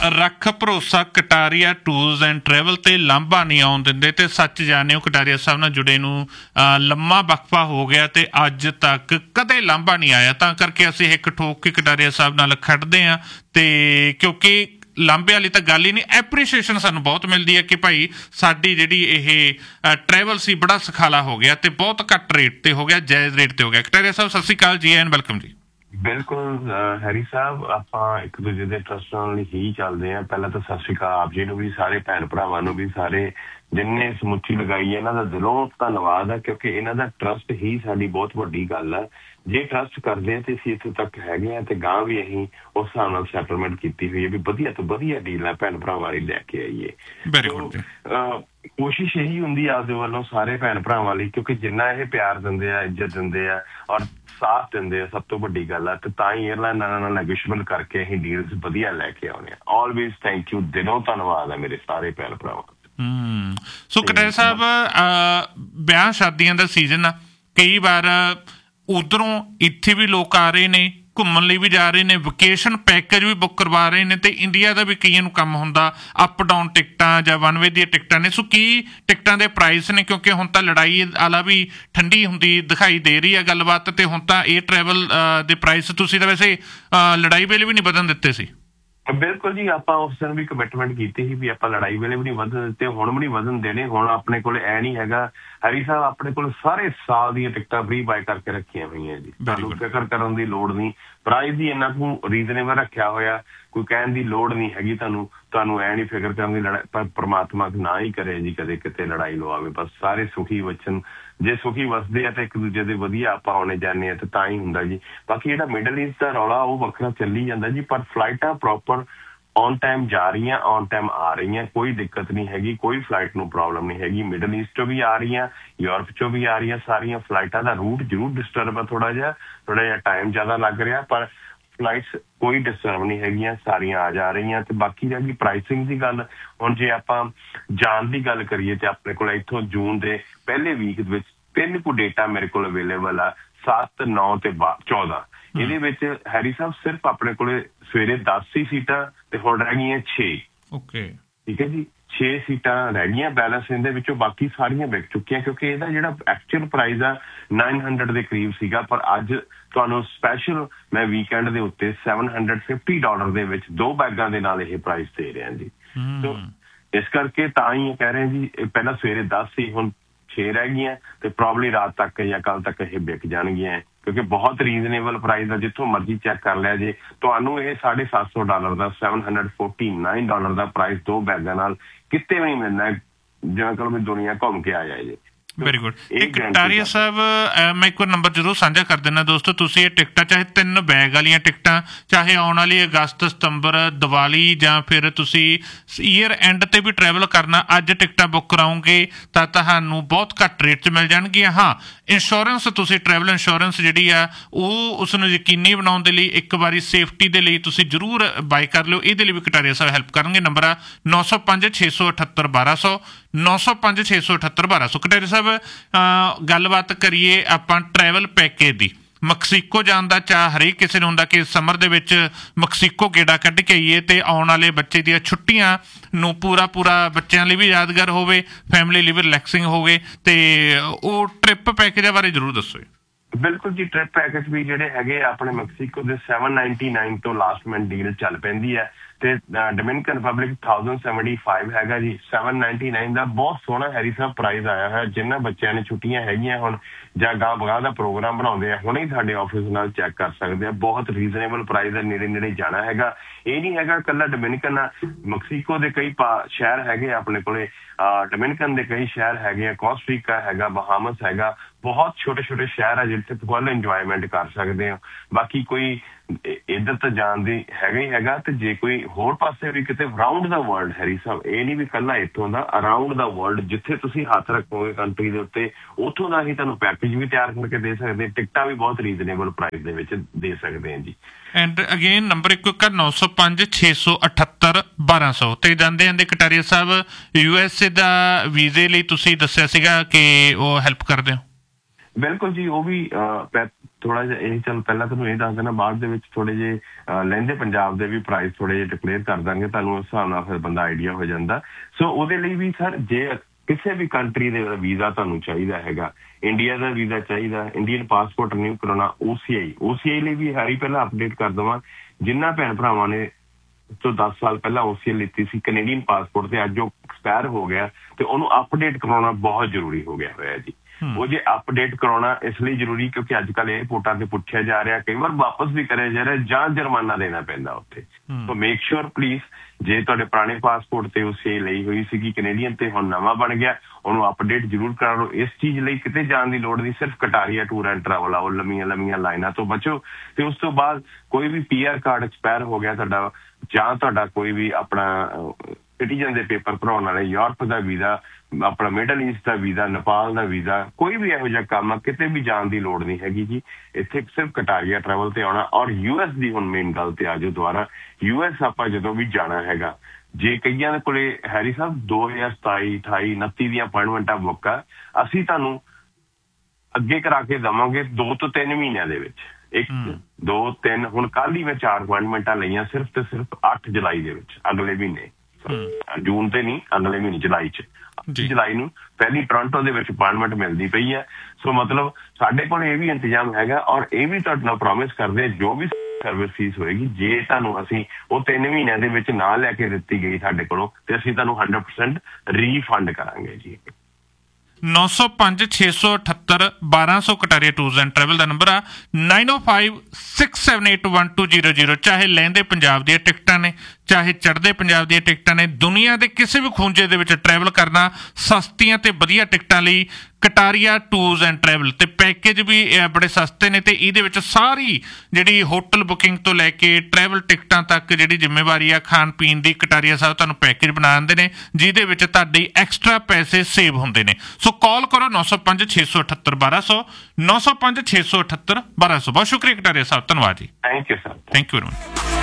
ਰੱਖ ਭਰੋਸਾ Kataria tours and travel ਤੇ ਲਾਂਭਾ ਨਹੀਂ ਆਉਣ ਦਿੰਦੇ। ਤੇ ਸੱਚ ਜਾਣਿਓ ਕਟਾਰੀਆ ਸਾਹਿਬ ਨਾਲ ਜੁੜੇ ਨੂੰ ਲੰਮਾ ਵਕਫਾ ਹੋ ਗਿਆ ਤੇ ਅੱਜ ਤੱਕ ਕਦੇ ਲਾਂਭਾ ਨਹੀਂ ਆਇਆ, ਤਾਂ ਕਰਕੇ ਅਸੀਂ ਇੱਕ ਠੋਕ ਕੇ ਕਟਾਰੀਆ ਸਾਹਿਬ ਨਾਲ ਖੜਦੇ ਹਾਂ। ਤੇ ਕਿਉਂਕਿ ਲਾਂਭੇ ਵਾਲੀ ਤਾਂ ਗੱਲ ਹੀ ਨਹੀਂ, ਐਪਰੀਸ਼ੀਏਸ਼ਨ ਸਾਨੂੰ ਬਹੁਤ ਮਿਲਦੀ ਹੈ ਕਿ ਭਾਈ ਸਾਡੀ ਜਿਹੜੀ ਇਹ ਟਰੈਵਲ ਸੀ ਬੜਾ ਸੁਖਾਲਾ ਹੋ ਗਿਆ ਤੇ ਬਹੁਤ ਘੱਟ ਰੇਟ ਤੇ ਹੋ ਗਿਆ, ਜਾਇਜ਼ ਰੇਟ ਤੇ ਹੋ ਗਿਆ। ਕਟਾਰੀਆ ਸਾਹਿਬ ਸਤਿ ਸ਼੍ਰੀ ਅਕਾਲ ਜੀ, ਐਂਡ ਵੈਲਕਮ ਜੀ। ਬਿਲਕੁਲ ਹੈਰੀ ਸਾਹਿਬ, ਆਪਾਂ ਇੱਕ ਦੂਜੇ ਦੇ ਟਰਸਟ ਨਾਲ ਹੀ ਚੱਲਦੇ ਹਾਂ। ਪਹਿਲਾਂ ਤਾਂ ਸਤਿ ਸ਼੍ਰੀ ਅਕਾਲ ਆਪ ਜੀ ਨੂੰ ਵੀ, ਸਾਰੇ ਭੈਣ ਭਰਾਵਾਂ ਨੂੰ ਵੀ, ਸਾਰੇ ਜਿੰਨੇ ਸਮੁੱਚੀ ਲਗਾਈ ਹੈ ਇਹਨਾਂ ਦਾ ਦਿਲੋਂ ਧੰਨਵਾਦ ਹੈ, ਕਿਉਂਕਿ ਇਹਨਾਂ ਦਾ ਟਰਸਟ ਹੀ ਸਾਡੀ ਬਹੁਤ ਵੱਡੀ ਗੱਲ ਹੈ। ਜੇ ਟਰਸਟ ਕਰਦੇ ਆ ਤੇ ਅਸੀਂ ਇੱਥੇ ਤੱਕ ਹੈਗੇ ਆ, ਤੇ ਗਾਂ ਵੀ ਅਸੀਂ ਉਸ ਹਿਸਾਬ ਨਾਲ ਸੈਟਲਮੈਂਟ ਕੀਤੀ ਹੋਈ ਹੈ ਵੀ ਵਧੀਆ ਤੋਂ ਵਧੀਆ ਡੀਲ ਹੈ ਭੈਣ ਭਰਾਵਾਂ ਲਈ ਲੈ ਕੇ ਆਈਏ। ਕੋਸ਼ਿਸ਼ ਇਹੀ ਹੁੰਦੀ ਆਪਦੇ ਵੱਲੋਂ ਸਾਰੇ ਭੈਣ ਭਰਾਵਾਂ ਲਈ, ਕਿਉਂਕਿ ਜਿੰਨਾ ਇਹ ਪਿਆਰ ਦਿੰਦੇ ਆ, ਇੱਜ਼ਤ ਦਿੰਦੇ ਆ ਔਰ ਸਾਥ ਦਿੰਦੇ ਆ, ਸਭ ਤੋਂ ਵੱਡੀ ਗੱਲ ਆ। ਤੇ ਤਾਂ ਹੀ ਏਅਰਲਾਈਨ ਨਾਲ ਨੈਗੋਸ਼ੀਏਟ ਕਰਕੇ ਅਸੀਂ ਡੀਲਸ ਵਧੀਆ ਲੈ ਕੇ ਆਉਂਦੇ ਆ। ਆਲਵੇਜ਼ ਥੈਂਕ ਯੂ, ਦਿਲੋਂ ਧੰਨਵਾਦ ਹੈ ਮੇਰੇ ਸਾਰੇ ਭੈਣ ਭਰਾਵਾਂ। ਸੋ ਕਟਾਰੀਆ ਸਾਹਿਬ, ਵਿਆਹ ਸ਼ਾਦੀਆਂ ਦਾ ਸੀਜ਼ਨ ਆ, ਕਈ ਵਾਰ ਉਧਰੋਂ ਇੱਥੇ ਵੀ ਲੋਕ ਆ ਰਹੇ ਨੇ, ਘੁੰਮਣ ਲਈ ਵੀ ਜਾ ਰਹੇ ਨੇ, ਵਕੇਸ਼ਨ ਪੈਕੇਜ ਵੀ ਬੁੱਕ ਕਰਵਾ ਰਹੇ ਨੇ, ਤੇ ਇੰਡੀਆ ਦਾ ਵੀ ਕਈਆਂ ਨੂੰ ਕੰਮ ਹੁੰਦਾ, ਅਪ ਡਾਊਨ ਟਿਕਟਾਂ ਜਾਂ ਵਨ ਵੇ ਦੀਆਂ ਟਿਕਟਾਂ ਨੇ। ਸੋ ਕੀ ਟਿਕਟਾਂ ਦੇ ਪ੍ਰਾਈਸ ਨੇ? ਕਿਉਂਕਿ ਹੁਣ ਤਾਂ ਲੜਾਈ ਵਾਲਾ ਵੀ ਠੰਡੀ ਹੁੰਦੀ ਦਿਖਾਈ ਦੇ ਰਹੀ ਹੈ ਗੱਲਬਾਤ, ਤੇ ਹੁਣ ਤਾਂ ਇਹ ਟਰੈਵਲ ਦੇ ਪ੍ਰਾਈਸ ਤੁਸੀਂ ਤਾਂ ਵੈਸੇ ਲੜਾਈ ਵੇਲੇ ਵੀ ਨਹੀਂ ਵਧਣ ਦਿੱਤੇ ਸੀ। ਬਿਲਕੁਲ ਜੀ, ਆਪਾਂ ਉਸ ਦਿਨ ਵੀ ਕਮਿਟਮੈਂਟ ਕੀਤੀ ਸੀ ਵੀ ਆਪਾਂ ਲੜਾਈ ਵੇਲੇ ਵੀ ਨਹੀਂ ਵਧਣ ਦਿੱਤੇ, ਹੁਣ ਵੀ ਨਹੀਂ ਵਧਣ ਦੇਣੇ। ਹੁਣ ਆਪਣੇ ਕੋਲ ਐ ਨਹੀਂ ਹੈਗਾ ਹਰੀ ਸਾਹਿਬ, ਆਪਣੇ ਕੋਲ ਸਾਰੇ ਸਾਲ ਦੀਆਂ ਟਿਕਟਾਂ ਫ੍ਰੀ ਬਾਏ ਕਰਕੇ ਰੱਖੀਆਂ ਹੋਈਆਂ ਜੀ। ਤੁਹਾਨੂੰ ਫਿਕਰ ਕਰਨ ਦੀ ਲੋੜ ਨਹੀਂ, ਪ੍ਰਾਈਸ ਹੀ ਇੰਨਾ ਕੁ ਰੀਜ਼ਨੇਬਲ ਰੱਖਿਆ ਹੋਇਆ, ਕੋਈ ਕਹਿਣ ਦੀ ਲੋੜ ਨਹੀਂ ਹੈਗੀ ਤੁਹਾਨੂੰ ਐ ਨਹੀਂ ਫਿਕਰ ਕਰਨ ਦੀ। ਪਰ ਪ੍ਰਮਾਤਮਾ ਨਾ ਹੀ ਕਰੇ ਜੀ ਕਦੇ ਕਿਤੇ ਲੜਾਈ ਲਵਾਵੇ, ਬਸ ਸਾਰੇ ਸੁਖੀ ਵਚਨ। ਜੇ ਸੁਖੀ ਵਸਦੇ ਆ ਤਾਂ ਇੱਕ ਦੂਜੇ ਦੇ ਵਧੀਆ ਆਪਾਂ ਆਉਣੇ ਜਾਂਦੇ ਆ, ਤੇ ਤਾਂ ਹੀ ਹੁੰਦਾ ਜੀ। ਬਾਕੀ ਜਿਹੜਾ ਮਿਡਲ ਈਸਟ ਦਾ ਰੌਲਾ ਉਹ ਵੱਖਰਾ ਚੱਲੀ ਜਾਂਦਾ ਜੀ, ਪਰ ਫਲਾਈਟਾਂ ਪ੍ਰੋਪਰ ਔਨ ਟਾਈਮ ਜਾ ਰਹੀਆਂ, ਔਨ ਟਾਈਮ ਆ ਰਹੀਆਂ, ਕੋਈ ਦਿੱਕਤ ਨਹੀਂ ਹੈਗੀ, ਕੋਈ ਫਲਾਈਟ ਨੂੰ ਪ੍ਰੋਬਲਮ ਨਹੀਂ ਹੈਗੀ। ਮਿਡਲ ਈਸਟ ਚੋਂ ਵੀ ਆ ਰਹੀਆਂ, ਯੂਰਪ ਚੋਂ ਵੀ ਆ ਰਹੀਆਂ, ਸਾਰੀਆਂ ਫਲਾਈਟਾਂ ਦਾ ਰੂਟ ਜ਼ਰੂਰ ਡਿਸਟਰਬ ਆ, ਥੋੜਾ ਜਿਹਾ ਟਾਈਮ ਜ਼ਿਆਦਾ ਲੱਗ ਰਿਹਾ, ਪਰ ਫਲਾਈਟਸ ਕੋਈ ਡਿਸਟਰਬ ਨਹੀਂ ਹੈਗੀਆਂ, ਸਾਰੀਆਂ ਆ ਜਾ ਰਹੀਆਂ। ਤੇ ਬਾਕੀ ਰਹਿ ਗਈ ਪ੍ਰਾਈਸਿੰਗ ਦੀ ਗੱਲ। ਹੁਣ ਜੇ ਆਪਾਂ ਜਾਣ ਦੀ ਗੱਲ ਕਰੀਏ ਤੇ ਆਪਣੇ ਕੋਲ ਇੱਥੋਂ ਜੂਨ ਦੇ ਪਹਿਲੇ ਵੀਕ ਵਿੱਚ 3 ਕੁ ਡੇਟਾ ਮੇਰੇ ਕੋਲ ਅਵੇਲੇਬਲ ਆ, 7, 9 ਤੇ 14। ਇਹਦੇ ਵਿੱਚ ਹੈਰੀ ਸਾਹਿਬ ਸਿਰਫ ਆਪਣੇ ਕੋਲੇ ਸਵੇਰੇ 10 ਹੀ ਸੀਟਾਂ ਤੇ ਹੁਣ ਰਹਿ ਗਈਆਂ 6। ਠੀਕ ਹੈ ਜੀ, 6 ਸੀਟਾਂ ਰਹਿ ਗਈਆਂ ਬੈਲੈਂਸ, ਇਹਦੇ ਵਿੱਚੋਂ ਬਾਕੀ ਸਾਰੀਆਂ ਵਿਕ ਚੁੱਕੀਆਂ, ਕਿਉਂਕਿ ਇਹਦਾ ਜਿਹੜਾ ਐਕਚੁਅਲ ਪ੍ਰਾਈਸ ਆ 900 ਦੇ ਕਰੀਬ ਸੀਗਾ, ਪਰ ਅੱਜ ਤੁਹਾਨੂੰ ਸਪੈਸ਼ਲ ਮੈਂ ਵੀਕਐਂਡ ਦੇ ਉੱਤੇ $750 ਦੇ ਵਿੱਚ 2 ਬੈਗਾਂ ਦੇ ਨਾਲ ਇਹ ਪ੍ਰਾਈਸ ਦੇ ਰਿਹਾ ਜੀ। ਇਸ ਕਰਕੇ ਤਾਂ ਹੀ ਕਹਿ ਰਹੇ ਜੀ, ਪਹਿਲਾਂ ਸਵੇਰੇ 10 ਸੀ, ਹੁਣ 6 ਰਹਿ ਗਈਆਂ, ਤੇ ਪ੍ਰੋਬਲੀ ਰਾਤ ਤੱਕ ਜਾਂ ਕੱਲ ਤੱਕ ਇਹ ਵਿਕ ਜਾਣਗੀਆਂ, ਕਿਉਂਕਿ ਬਹੁਤ ਰੀਜ਼ਨੇਬਲ ਪ੍ਰਾਈਸ ਆ। ਜਿੱਥੋਂ ਮਰਜ਼ੀ ਚੈੱਕ ਕਰ ਲਿਆ ਜੇ, ਤੁਹਾਨੂੰ ਇਹ $750 ਦਾ $749 ਦਾ ਪ੍ਰਾਈਸ 2 ਬੈਗਾਂ ਨਾਲ ਕਿਤੇ ਵੀ ਨਹੀਂ ਮਿਲਣਾ, ਜਿਵੇਂ ਕਹੋ ਵੀ ਦੁਨੀਆ ਘੁੰਮ ਕੇ ਆ ਜਾਏ ਜੀ। Very good. ਕਟਾਰੀਆ ਸਾਹਿਬ, ਮੈਂ ਇੱਕ ਵਾਰ ਨੰਬਰ ਜ਼ਰੂਰ ਸਾਂਝਾ ਕਰ ਦਿੰਦਾ ਦੋਸਤੋ, ਤੁਸੀਂ ਇਹ ਟਿਕਟਾਂ ਚਾਹੇ 3 ਬੈਗ ਵਾਲੀਆਂ ਟਿਕਟਾਂ, ਚਾਹੇ ਆਉਣ ਵਾਲੀ ਅਗਸਤ, ਸਤੰਬਰ, ਦੀਵਾਲੀ, ਜਾਂ ਫਿਰ ਤੁਸੀਂ ਈਅਰ ਐਂਡ ਤੇ ਵੀ ਟਰੈਵਲ ਕਰਨਾ, ਅੱਜ ਟਿਕਟਾਂ ਬੁੱਕ ਕਰਾਓਗੇ ਤਾਂ ਤੁਹਾਨੂੰ ਬਹੁਤ ਘੱਟ ਰੇਟ 'ਚ ਮਿਲ ਜਾਣਗੀਆਂ। ਹਾਂ, ਇੰਸ਼ੋਰੈਂਸ, ਤੁਸੀਂ ਟਰੈਵਲ ਇੰਸ਼ੋਰੈਂਸ ਜਿਹੜੀ ਆ ਉਹ ਉਸਨੂੰ ਯਕੀਨੀ ਬਣਾਉਣ ਦੇ ਲਈ, ਇੱਕ ਵਾਰੀ ਸੇਫਟੀ ਦੇ ਲਈ ਤੁਸੀਂ ਜ਼ਰੂਰ ਬਾਈ ਕਰ ਲਿਓ। ਇਹਦੇ ਲਈ ਵੀ ਕਟਾਰੀਆ ਸਾਹਿਬ ਹੈਲਪ ਕਰਨਗੇ। ਨੰਬਰ ਆ 905 678 1200, 905 678 1200। ਕਟਾਰੀਆ ਸਾਹਿਬ, ਗੱਲਬਾਤ ਕਰੀਏ ਆਪਾਂ ਟਰੈਵਲ ਪੈਕੇਜ ਦੀ। ਮਕਸੀਕੋ ਜਾਣ ਦਾ ਚਾਅ ਹਰੇਕ ਕਿਸੇ ਨੂੰ ਹੁੰਦਾ ਕਿ ਸਮਰ ਦੇ ਵਿੱਚ ਮਕਸੀਕੋ ਗੇੜਾ ਕੱਢ ਕੇ ਆਈਏ, ਤੇ ਆਉਣ ਵਾਲੇ ਬੱਚੇ ਦੀਆਂ ਛੁੱਟੀਆਂ ਨੂੰ ਪੂਰਾ ਬੱਚਿਆਂ ਲਈ ਵੀ ਯਾਦਗਾਰ ਹੋਵੇ, ਫੈਮਿਲੀ ਲਈ ਵੀ ਰਿਲੈਕਸਿੰਗ ਹੋਵੇ, ਤੇ ਉਹ ਟ੍ਰਿਪ ਪੈਕੇਜ ਬਾਰੇ ਜ਼ਰੂਰ ਦੱਸੋ। ਬਿਲਕੁਲ ਜੀ, ਟ੍ਰਿਪ ਪੈਕੇਜ ਵੀ ਜਿਹੜੇ ਹੈਗੇ ਆਪਣੇ ਮੈਕਸੀਕੋ ਦੇ 799 ਤੋਂ ਲਾਸਟ ਮਿੰਟ ਡੀਲ ਚੱਲ ਪੈਂਦੀ ਹੈ, ਤੇ ਡੋਮਿਨਿਕਨ ਰਿਪਬਲਿਕ 1075 ਹੈਗਾ ਜੀ। 799 ਦਾ ਬਹੁਤ ਸੋਹਣਾ ਹੈਰੀ ਸਾਹਿਬ ਪ੍ਰਾਈਸ ਆਇਆ ਹੋਇਆ। ਜਿਨ੍ਹਾਂ ਬੱਚਿਆਂ ਨੇ ਛੁੱਟੀਆਂ ਹੈਗੀਆਂ ਹੁਣ ਜਾਂ ਗਾਂ ਬਗਾਹ ਦਾ ਪ੍ਰੋਗਰਾਮ ਬਣਾਉਂਦੇ ਆ, ਹੁਣੇ ਹੀ ਸਾਡੇ ਆਫਿਸ ਨਾਲ ਚੈੱਕ ਕਰ ਸਕਦੇ ਆ। ਬਹੁਤ ਰੀਜ਼ਨੇਬਲ ਪ੍ਰਾਈਸ ਹੈ, ਨੇੜੇ ਜਾਣਾ ਹੈਗਾ। ਇਹ ਨਹੀਂ ਹੈਗਾ ਇਕੱਲਾ ਡੋਮਿਨਿਕਨ ਆ, ਮੈਕਸੀਕੋ ਦੇ ਕਈ ਸ਼ਹਿਰ ਹੈਗੇ ਆਪਣੇ ਕੋਲੇ, ਡੋਮਿਨਿਕਨ ਦੇ ਕਈ ਸ਼ਹਿਰ ਹੈਗੇ ਆ, ਕੋਸਟਰੀਕਾ ਹੈਗਾ, ਬਹਾਮਸ ਹੈਗਾ, ਬਹੁਤ ਛੋਟੇ ਸ਼ਹਿਰ ਆ ਜਿੱਥੇ ਫੁੱਲ ਇੰਜੋਏਮੈਂਟ ਕਰ ਸਕਦੇ ਹੋ। ਬਾਕੀ ਕੋਈ ਇੱਧਰ ਤਾਂ ਜਾਣ ਦੀ ਹੈਗਾ ਹੀ ਹੈਗਾ, ਤੇ ਜੇ ਕੋਈ ਹੋਰ ਪਾਸੇ ਵੀ ਕਿਤੇ ਅਰਾਊਂਡ ਦਾ ਵਰਲਡ ਹੈਰੀ ਸਾਹਿਬ, ਇਹ ਨਹੀਂ ਵੀ ਇਕੱਲਾ ਇੱਥੋਂ ਦਾ, ਅਰਾਊਂਡ ਦਾ ਵਰਲਡ ਜਿੱਥੇ ਤੁਸੀਂ ਹੱਥ ਰੱਖੋਗੇ ਕੰਟਰੀ ਦੇ ਉੱਤੇ, ਉੱਥੋਂ ਦਾ ਹੀ ਤੁਹਾਨੂੰ ਪੈਕੇਜ ਵੀ ਤਿਆਰ ਕਰਕੇ ਦੇ ਸਕਦੇ, ਟਿਕਟਾਂ ਵੀ ਬਹੁਤ ਰੀਜ਼ਨੇਬਲ ਪ੍ਰਾਈਸ ਦੇ ਵਿੱਚ ਦੇ ਸਕਦੇ ਹਾਂ ਜੀ। ਐਂਡ ਅਗੇਨ ਨੰਬਰ ਇੱਕ 905 678 1200। ਤੇ ਜਾਂਦੇ ਕਟਾਰੀਆ ਸਾਹਿਬ, USA ਦਾ ਵੀਜ਼ੇ ਲਈ ਤੁਸੀਂ ਦੱਸਿਆ ਸੀਗਾ ਕਿ ਉਹ ਹੈਲਪ ਕਰਦੇ ਹੋ। ਬਿਲਕੁਲ ਜੀ, ਉਹ ਵੀ ਥੋੜਾ ਜਿਹਾ ਇਹ ਚੱਲ ਪਹਿਲਾਂ ਤੁਹਾਨੂੰ ਇਹ ਦੱਸ ਦੇਣਾ, ਬਾਅਦ ਦੇ ਵਿੱਚ ਥੋੜੇ ਜਿਹੇ ਲਹਿੰਦੇ ਪੰਜਾਬ ਦੇ ਵੀ ਪ੍ਰਾਈਸ ਥੋੜੇ ਜਿਹੇ ਡਿਕਲੇਅਰ ਕਰ ਦਾਂਗੇ ਤੁਹਾਨੂੰ, ਉਸ ਹਿਸਾਬ ਨਾਲ ਫਿਰ ਬੰਦਾ ਆਈਡੀਆ ਹੋ ਜਾਂਦਾ। ਸੋ ਉਹਦੇ ਲਈ ਵੀ ਸਰ ਜੇ ਕਿਸੇ ਵੀ ਕੰਟਰੀ ਦੇ ਵੀਜ਼ਾ ਤੁਹਾਨੂੰ ਚਾਹੀਦਾ ਹੈਗਾ, ਇੰਡੀਆ ਦਾ ਵੀਜ਼ਾ ਚਾਹੀਦਾ, ਇੰਡੀਅਨ ਪਾਸਪੋਰਟ ਰਿਨਿਊ ਕਰਾਉਣਾ, OCI ਲਈ ਵੀ ਹੈਰੀ ਪਹਿਲਾਂ ਅਪਡੇਟ ਕਰ ਦੇਵਾਂ, ਜਿੰਨਾ ਭੈਣ ਭਰਾਵਾਂ ਨੇ ਤੋਂ 10 ਸਾਲ ਪਹਿਲਾਂ OCI ਲਿੱਤੀ ਸੀ ਕੈਨੇਡੀਅਨ ਪਾਸਪੋਰਟ ਤੇ ਅੱਜ ਉਹ ਐਕਸਪਾਇਰ ਹੋ ਗਿਆ ਤੇ ਉਹਨੂੰ ਅਪਡੇਟ ਕਰਾਉਣਾ ਬਹੁਤ ਜ਼ਰੂਰੀ ਹੋ ਗਿਆ ਹੋਇਆ ਜੀ। ਉਹ ਜੇ ਅਪਡੇਟ ਕਰਾਉਣਾ ਇਸ ਲਈ ਜ਼ਰੂਰੀ ਕਿਉਂਕਿ ਅੱਜ ਕੱਲ੍ਹ ਏਅਰਪੋਰਟਾਂ ਤੇ ਪੁੱਛਿਆ ਜਾ ਰਿਹਾ, ਕਈ ਵਾਰ ਵਾਪਸ ਵੀ ਕਰਿਆ ਜਾ ਰਿਹਾ ਜਾਂ ਜੁਰਮਾਨਾ ਦੇਣਾ ਪੈਂਦਾ ਉੱਥੇ। ਸੋ ਮੇਕ ਸ਼ੋਰ ਪਲੀਜ਼, ਜੇ ਤੁਹਾਡੇ ਪੁਰਾਣੇ ਪਾਸਪੋਰਟ ਤੇ OCI ਲਈ ਹੋਈ ਸੀਗੀ ਕੈਨੇਡੀਅਨ ਤੇ ਹੁਣ ਨਵਾਂ ਬਣ ਗਿਆ, ਉਹਨੂੰ ਅਪਡੇਟ ਜ਼ਰੂਰ ਕਰਾ ਲਓ। ਇਸ ਚੀਜ਼ ਲਈ ਕਿਤੇ ਜਾਣ ਦੀ ਲੋੜ ਨਹੀਂ, ਸਿਰਫ ਕਟਾਰੀਆ ਟੂਰ ਐਂਡ ਟਰੈਵਲ ਆਓ, ਲੰਮੀਆਂ ਲਾਈਨਾਂ ਤੋਂ ਬਚੋ। ਤੇ ਉਸ ਤੋਂ ਬਾਅਦ ਕੋਈ ਵੀ PR ਕਾਰਡ ਐਕਸਪਾਇਰ ਹੋ ਗਿਆ ਤੁਹਾਡਾ, ਜਾਂ ਤੁਹਾਡਾ ਕੋਈ ਵੀ ਆਪਣਾ ਸਿਟੀਜ਼ਨ ਦੇ ਪੇਪਰ ਭਰਾਉਣ ਵਾਲੇ, ਯੂਰਪ ਦਾ ਵੀਜ਼ਾ, ਆਪਣਾ ਮਿਡਲ ਈਸਟ ਦਾ ਵੀਜ਼ਾ, ਨੇਪਾਲ ਦਾ ਵੀਜ਼ਾ, ਕੋਈ ਵੀ ਇਹੋ ਜਿਹਾ ਕੰਮ ਆ, ਕਿਤੇ ਵੀ ਜਾਣ ਦੀ ਲੋੜ ਨਹੀਂ ਹੈਗੀ ਜੀ। ਇੱਥੇ ਸਿਰਫ ਕਟਾਰੀਆ ਟਰੈਵਲ ਤੇ ਆਉਣਾ। ਔਰ US ਦੀ ਹੁਣ ਮੇਨ ਗੱਲ ਤੇ ਆ ਜਾਓ ਦੁਬਾਰਾ, US ਆਪਾਂ ਜਦੋਂ ਵੀ ਜਾਣਾ ਹੈਗਾ, ਜੇ ਕਈਆਂ ਦੇ ਕੋਲੇ ਹੈਰੀ ਸਾਹਿਬ 2027, 28, 29 ਦੀਆਂ ਅਪਾਇੰਟਮੈਂਟਾਂ ਬੁੱਕ ਆ, ਅਸੀਂ ਤੁਹਾਨੂੰ ਅੱਗੇ ਕਰਾ ਕੇ ਦੇਵਾਂਗੇ 2 ਤੋਂ 3 ਮਹੀਨਿਆਂ ਦੇ ਵਿੱਚ। 1 2 3 ਹੁਣ ਕੱਲ ਹੀ ਮੈਂ 4 ਅਪਾਇੰਟਮੈਂਟਾਂ ਲਈਆਂ ਸਿਰਫ ਤੇ ਸਿਰਫ 8 ਜੁਲਾਈ ਦੇ ਵਿੱਚ, ਅਗਲੇ ਮਹੀਨੇ, ਜੂਨ ਤੇ ਨਹੀਂ, ਅਗਲੇ ਮਹੀਨੇ ਜੁਲਾਈ 'ਚ, ਜੁਲਾਈ ਨੂੰ ਪਹਿਲੀ ਟੋਰਾਂਟੋ ਦੇ ਵਿੱਚ ਅਪਾਇੰਟਮੈਂਟ ਮਿਲਦੀ ਪਈ ਹੈ। ਸੋ ਮਤਲਬ ਸਾਡੇ ਕੋਲ ਇਹ ਵੀ ਇੰਤਜ਼ਾਮ ਹੈਗਾ। ਔਰ ਇਹ ਵੀ ਤੁਹਾਡੇ ਨਾਲ ਪ੍ਰੋਮਿਸ ਕਰਦੇ, ਜੋ ਵੀ ਸਰਵਿਸ ਫੀਸ ਹੋਏਗੀ, ਜੇ ਤੁਹਾਨੂੰ ਅਸੀਂ ਉਹ 3 ਮਹੀਨਿਆਂ ਦੇ ਵਿੱਚ ਨਾ ਲੈ ਕੇ ਦਿੱਤੀ ਗਈ ਸਾਡੇ ਕੋਲੋਂ, ਤੇ ਅਸੀਂ ਤੁਹਾਨੂੰ 100% ਰੀਫੰਡ ਕਰਾਂਗੇ ਜੀ। 905 678 1200 Kataria tours and travel the number ਆ। 9056781200। ਚਾਹੇ ਲਹਿੰਦੇ ਪੰਜਾਬ ਦੀਆਂ ਟਿਕਟਾਂ ਨੇ, ਚਾਹੇ ਚੜ੍ਹਦੇ ਪੰਜਾਬ ਦੀਆਂ ਟਿਕਟਾਂ ਨੇ, ਦੁਨੀਆ ਦੇ ਕਿਸੇ ਵੀ ਖੂੰਜੇ ਦੇ ਵਿੱਚ ਟਰੈਵਲ ਕਰਨਾ, ਸਸਤੀਆਂ ਤੇ ਵਧੀਆ ਟਿਕਟਾਂ ਲਈ ਕਟਾਰੀਆ ਟੂਰਸ ਐਂਡ ਟਰੈਵਲ। ਤੇ ਪੈਕੇਜ ਵੀ ਬੜੇ ਸਸਤੇ ਨੇ, ਤੇ ਇਹਦੇ ਵਿੱਚ ਸਾਰੀ ਜਿਹੜੀ ਹੋਟਲ ਬੁਕਿੰਗ ਤੋਂ ਲੈ ਕੇ ਟਰੈਵਲ ਟਿਕਟਾਂ ਤੱਕ ਜਿਹੜੀ ਜ਼ਿੰਮੇਵਾਰੀ ਆ ਖਾਣ ਪੀਣ ਦੀ, ਕਟਾਰੀਆ ਸਾਹਿਬ ਤੁਹਾਨੂੰ ਪੈਕੇਜ ਬਣਾ ਦਿੰਦੇ ਨੇ, ਜਿਹਦੇ ਵਿੱਚ ਤੁਹਾਡੇ ਐਕਸਟਰਾ ਪੈਸੇ ਸੇਵ ਹੁੰਦੇ ਨੇ। ਸੋ ਕਾਲ ਕਰੋ 905 678 1200, 905 678 1200। ਬਹੁਤ ਸ਼ੁਕਰੀਆ ਕਟਾਰੀਆ ਸਾਹਿਬ, ਧੰਨਵਾਦ ਜੀ। Thank you sir, thank you very much.